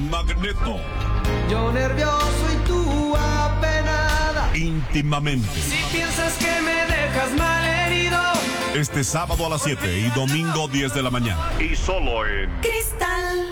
Magneto. Yo nervioso y tú apenada. Íntimamente. Si piensas que me dejas malherido. Este sábado a las 7 y domingo 10 de la mañana. Y solo en Cristal.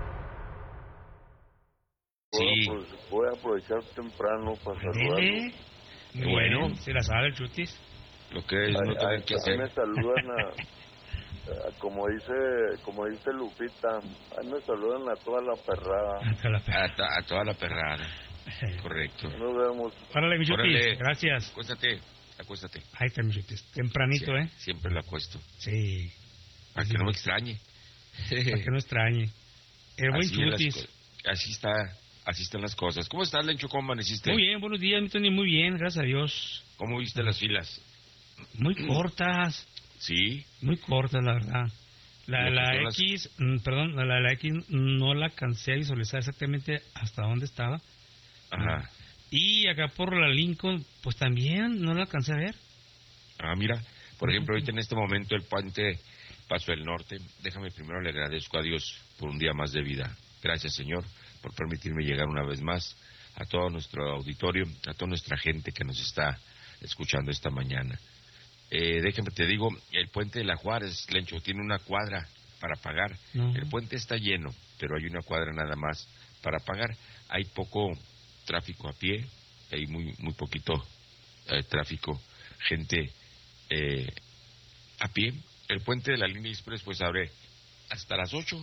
Sí. Bueno, pues voy a aprovechar temprano para saludarlos. Bueno, se la sabe el Chutis. lo que es no tener que Ahí me hacer. saludan como dice Lupita, ahí me saludan a toda la perrada. A toda la perrada. Correcto. Nos vemos. Órale, mi Chutis, Órale. gracias. Acuéstate. Ahí está, mi Chutis. Tempranito, Siempre lo acuesto. Sí. Para que no me extrañe. Para que no extrañe. El buen Así, Chutis. así están las cosas. ¿Cómo estás, Lencho? ¿Cómo amaneciste? Muy bien, buenos días, mi Tony, muy bien, gracias a Dios. ¿Cómo viste las filas? Muy cortas. Sí. Muy cortas, la verdad. La Lo que X, perdón, la X no la alcancé a visualizar exactamente hasta dónde estaba. Ajá. Y acá por la Lincoln, pues también no la alcancé a ver. Ah, mira, por ejemplo, ahorita en este momento el puente Paso del Norte. Déjame primero le agradezco a Dios por un día más de vida. Gracias, Señor, por permitirme llegar una vez más a todo nuestro auditorio, a toda nuestra gente que nos está escuchando esta mañana. Déjame te digo, el puente de la Juárez, Lencho, tiene una cuadra para pagar. No. El puente está lleno, pero hay una cuadra nada más para pagar. Hay poco tráfico a pie, hay muy poquito tráfico, gente a pie. El puente de la línea express pues abre hasta las 8,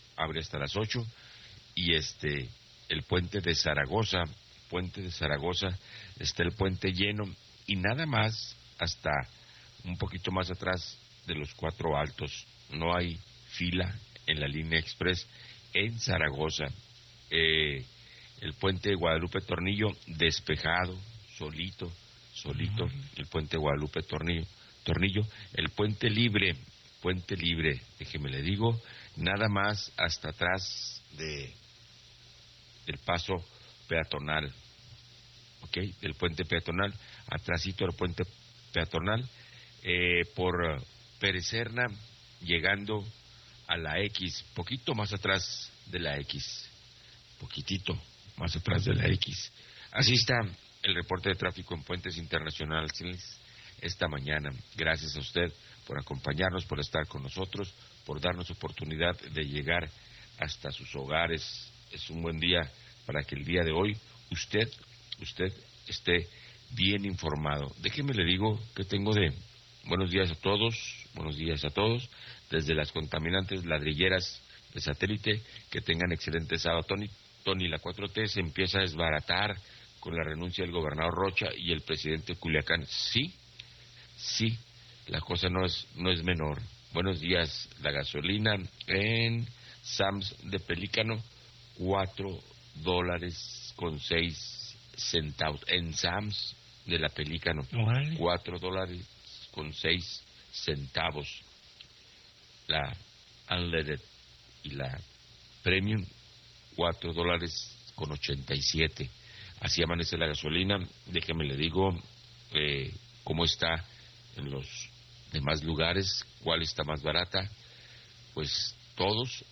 y el puente de Zaragoza está el puente lleno y nada más hasta un poquito más atrás de los 4 Altos. No hay fila en la línea express en Zaragoza. El puente de Guadalupe Tornillo despejado, solito, el puente de Guadalupe Tornillo, el puente libre, déjeme le digo, nada más hasta atrás del paso peatonal, ¿ok? Del puente peatonal, atrásito del puente peatonal, por Pérez Serna, llegando a la X, poquito más atrás de la X, poquitito más atrás de la X. Así está el reporte de tráfico en puentes internacionales esta mañana. Gracias a usted por acompañarnos, por estar con nosotros, por darnos oportunidad de llegar hasta sus hogares. Es un buen día para que el día de hoy usted esté bien informado. Déjeme le digo que tengo de buenos días a todos, desde las contaminantes ladrilleras de Satélite, que tengan excelente sábado. Tony, la 4T se empieza a desbaratar con la renuncia del gobernador Rocha y el presidente Culiacán. Sí, la cosa no es menor. Buenos días. La gasolina en Sams de Pelícano, $4.06. En Sams de la Pelícano, $4.06. La Unleaded y la Premium, $4.87. Así amanece la gasolina. Déjeme le digo cómo está en los demás lugares, cuál está más barata. Pues todos,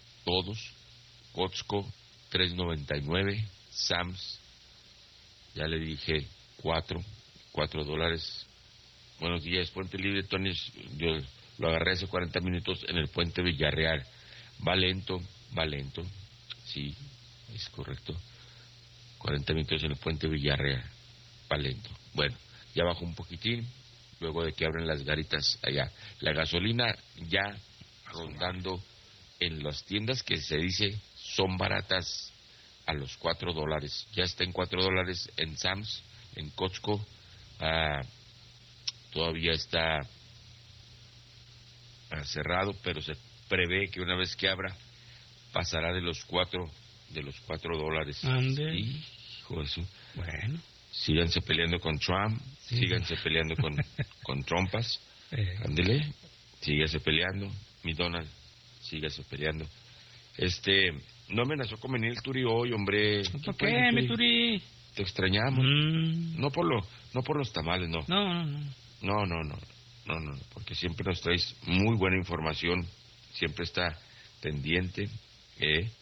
Costco $3.99, Sam's, ya le dije, $4. Buenos días, Puente Libre, Tony, yo lo agarré hace 40 minutos en el Puente Villarreal. Va lento, sí, es correcto. 40 minutos en el Puente Villarreal, va lento. Bueno, ya bajó un poquitín, luego de que abren las garitas allá. La gasolina ya rondando en las tiendas que se dice son baratas a los $4. Ya está en $4 en Sam's, en Costco. Todavía está cerrado, pero se prevé que una vez que abra pasará de los $4. Ande. Hijo de su... Bueno. Síganse peleando con Trump, sí. Síganse peleando con trompas. Ándele, sígase peleando. Mi Donald, sígase peleando. No amenazó con venir el Turi hoy, hombre. ¿Por qué, mi Turi? Te extrañamos. No por los tamales, no. No, porque siempre nos traes muy buena información, siempre está pendiente,